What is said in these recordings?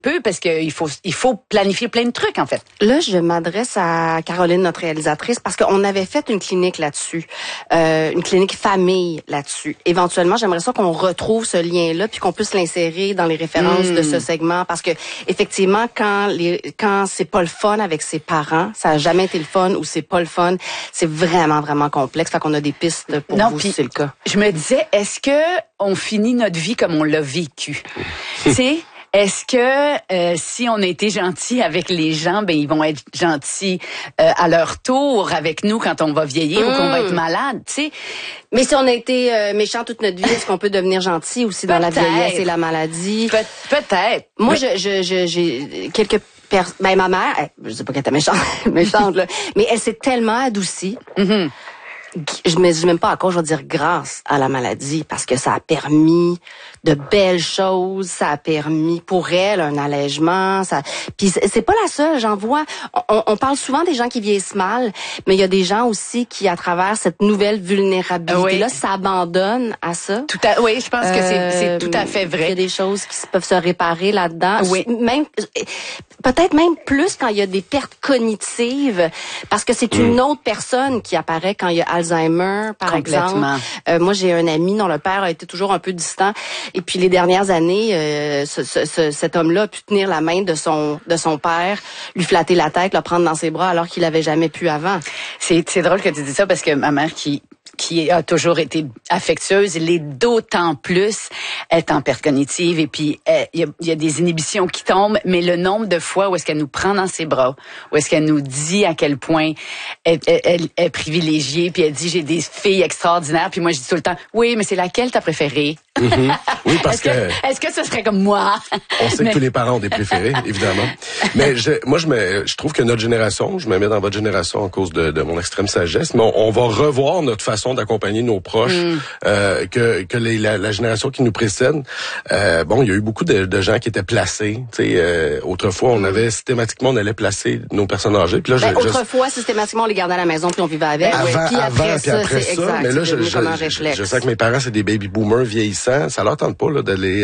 peu parce qu'il faut planifier plein de trucs, en fait. Là, je m'adresse à Caroline, notre réalisatrice, parce qu'on avait fait une clinique là-dessus, une clinique famille là-dessus. Éventuellement, j'aimerais ça qu'on retrouve ce lien-là, puis qu'on puisse l'insérer dans les références de ce segment, parce que effectivement, quand c'est pas le fun avec ses parents, ça a jamais été le fun, ou c'est pas le fun, c'est vraiment, vraiment complexe. Fait qu'on a des pistes pour vous, si c'est le cas. Je me disais, est-ce que on finit notre vie comme on l'a vécu? Tu sais? Est-ce que si on a été gentil avec les gens, ben ils vont être gentils à leur tour avec nous quand on va vieillir ou qu'on va être malade, tu sais? Mais si on a été méchant toute notre vie, est-ce qu'on peut devenir gentil aussi dans la vieillesse et la maladie? Peut-être. Moi, j'ai quelques personnes. Ben ma mère, je sais pas qu'elle était méchante là, mais elle s'est tellement adoucie. Mm-hmm. Je me dis même pas à quoi je vais dire grâce à la maladie, parce que ça a permis de belles choses, ça a permis pour elle un allègement, puis c'est pas la seule, j'en vois, on parle souvent des gens qui vieillissent mal, mais il y a des gens aussi qui, à travers cette nouvelle vulnérabilité-là, s'abandonnent à ça. Oui, je pense que c'est tout à fait vrai. Il y a des choses qui peuvent se réparer là-dedans. Oui. Peut-être même plus quand il y a des pertes cognitives, parce que c'est une autre personne qui apparaît quand il y a Alzheimer, par exemple. Moi, j'ai un ami dont le père a été toujours un peu distant. Et puis, les dernières années, cet homme-là a pu tenir la main de son père, lui flatter la tête, le prendre dans ses bras alors qu'il l'avait jamais pu avant. C'est drôle que tu dis ça parce que ma mère qui a toujours été affectueuse, l'est d'autant plus, elle est en perte cognitive et puis il y a des inhibitions qui tombent, mais le nombre de fois où est-ce qu'elle nous prend dans ses bras, où est-ce qu'elle nous dit à quel point elle est privilégiée, puis elle dit j'ai des filles extraordinaires, puis moi je dis tout le temps oui, mais c'est laquelle ta préférée? Mm-hmm. Oui, parce est-ce que ce serait comme moi? On sait que tous les parents ont des préférés, évidemment. Mais je trouve que notre génération, je me mets dans votre génération en cause de mon extrême sagesse, mais on va revoir notre façon d'accompagner nos proches que la génération qui nous précède. Il y a eu beaucoup de gens qui étaient placés. Autrefois, on avait systématiquement, on allait placer nos personnes âgées. Puis là, autrefois, systématiquement, on les gardait à la maison puis on vivait avec. Puis après ça, exact, mais là, je sais que mes parents, c'est des baby boomers vieillissants. Ça leur tente pas là d'aller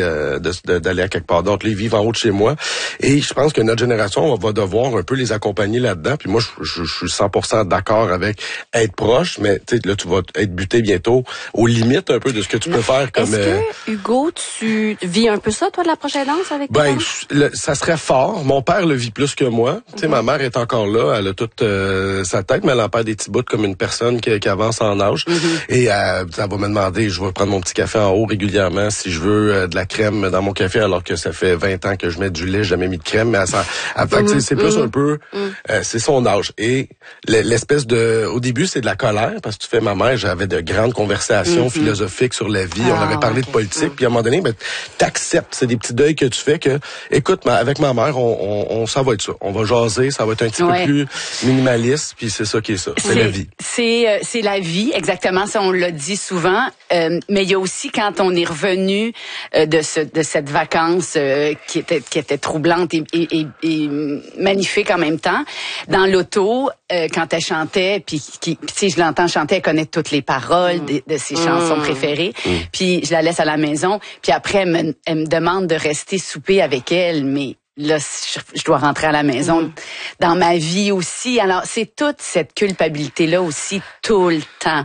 à quelque part d'autre. Ils vivent en haut de chez moi. Et je pense que notre génération, on va devoir un peu les accompagner là-dedans. Puis moi, je suis 100% d'accord avec être proche, mais tu sais, là, tu vas être buté bientôt aux limites un peu de ce que tu peux faire comme. Est-ce que, Hugo, tu vis un peu ça, toi, de la prochaine danse avec tes parents? Ça serait fort. Mon père le vit plus que moi. Tu sais, ma mère est encore là. Elle a toute sa tête, mais elle en perd des petits bouts comme une personne qui avance en âge. Et elle va me demander, je vais prendre mon petit café en haut régulièrement si je veux de la crème dans mon café, alors que ça fait 20 ans que je mets du lait, j'ai jamais mis de crème. Mais c'est plus un peu, c'est son âge. Et l'espèce au début, c'est de la colère, parce que tu fais ma mère, j'avais de grandes conversations philosophiques sur la vie. On avait parlé de politique, puis à un moment donné, t'acceptes. C'est des petits deuils que tu fais que, écoute, avec ma mère, ça va être ça. On va jaser, ça va être un petit peu plus minimaliste, puis c'est ça qui est ça. C'est la vie. C'est la vie, exactement. Ça, on l'a dit souvent. Mais il y a aussi quand on est revenu de cette vacance qui était troublante et magnifique en même temps, dans l'auto, quand elle chantait, puis si je l'entends chanter, elle connaît toutes les paroles de ses chansons préférées, puis je la laisse à la maison, puis après elle me demande de rester souper avec elle, mais là, je dois rentrer à la maison. Dans ma vie aussi. Alors, c'est toute cette culpabilité-là aussi, tout le temps.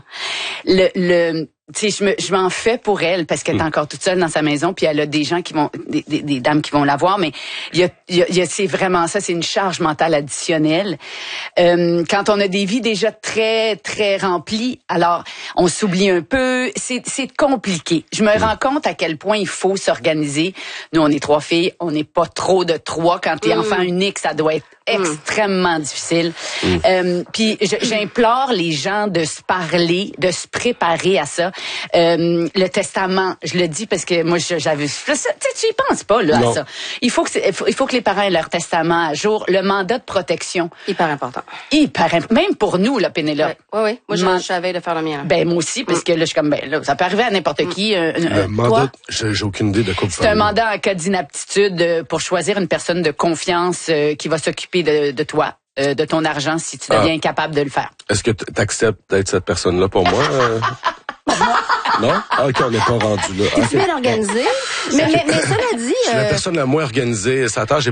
Tu sais, je m'en fais pour elle parce qu'elle est encore toute seule dans sa maison, puis elle a des gens qui vont, des dames qui vont la voir, mais c'est vraiment ça, c'est une charge mentale additionnelle. Quand on a des vies déjà très, très remplies, alors on s'oublie un peu, c'est compliqué. Je me rends compte à quel point il faut s'organiser. Nous, on est 3 filles, on n'est pas trop de 3. Quand t'es enfant unique, ça doit être extrêmement difficile. Puis j'implore les gens de se parler, de se préparer à ça. Le testament, je le dis parce que moi j'avais tu y penses pas là à ça. Il faut que les parents aient leur testament à jour, le mandat de protection. Hyper important. Même pour nous là, Pénélope. Oui. Moi je savais de faire le mien. Ben moi aussi parce que là je suis comme là, ça peut arriver à n'importe qui. Le mandat, j'ai aucune idée de quoi vous parlez. C'est un mandat en cas d'inaptitude pour choisir une personne de confiance qui va s'occuper de toi. De ton argent si tu deviens incapable de le faire. Est-ce que tu acceptes d'être cette personne-là pour moi? Non? Ah, OK, on n'est pas rendu là. C'est bien organisé. Mais cela dit... Je suis la personne la moins organisée. Ça tâche,